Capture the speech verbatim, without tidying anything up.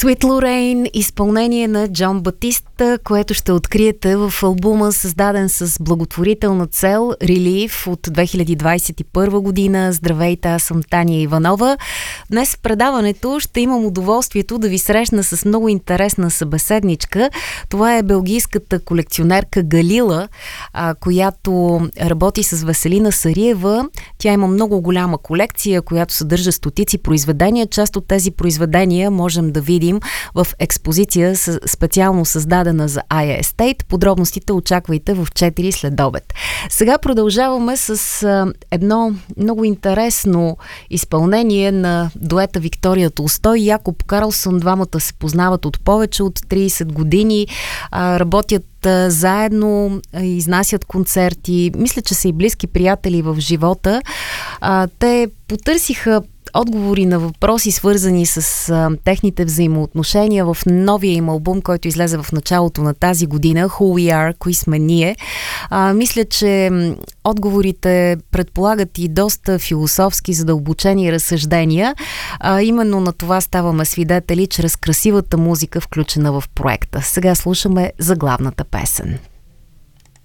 Sweet Lorraine, изпълнение на Джон Батист, което ще откриете в албума, създаден с благотворителна цел Relief от две хиляди двадесет и първа година. Здравейте, аз съм Таня Иванова. Днес в предаването ще имам удоволствието да ви срещна с много интересна събеседничка. Това е белгийската колекционерка Галила, а, която работи с Веселина Сариева. Тя има много голяма колекция, която съдържа стотици произведения. Част от тези произведения можем да видим в експозиция специално създадена за Aya Estate. Подробностите очаквайте в четири след обед. Сега продължаваме с а, едно много интересно изпълнение на дуета Виктория Толстой и Якоб Карлсон. Двамата се познават от повече от тридесет години, а, работят заедно, изнасят концерти. Мисля, че са и близки приятели в живота. А, те потърсиха отговори на въпроси, свързани с а, техните взаимоотношения в новия им албум, който излезе в началото на тази година, Who We Are, кои сме ние. А, мисля, че м, отговорите предполагат и доста философски, задълбочени разсъждения. А, именно на това ставаме свидетели чрез красивата музика, включена в проекта. Сега слушаме заглавната песен.